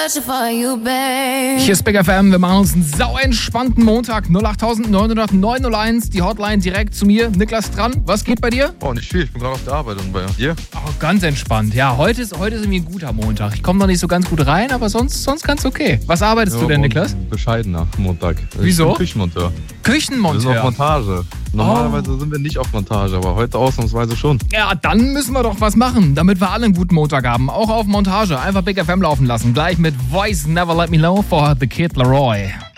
Hier ist Big FM, wir machen uns einen sau entspannten Montag. 08900 die Hotline direkt zu mir. Niklas dran, was geht bei dir? Oh, nicht viel, ich bin gerade auf der Arbeit und bei dir? Oh, ganz entspannt. Ja, heute ist irgendwie ein guter Montag. Ich komme noch nicht so ganz gut rein, aber sonst ganz okay. Was arbeitest du denn, Niklas? Bescheidener Montag. Wieso? Ich bin Küchenmonteur. Küchenmonteur? Wir sind auf Montage. Normalerweise sind wir nicht auf Montage, aber heute ausnahmsweise schon. Ja, dann müssen wir doch was machen, damit wir alle einen guten Montag haben. Auch auf Montage. Einfach Big FM laufen lassen. Gleich mit Voice Never Let Me Know for The Kid Laroi.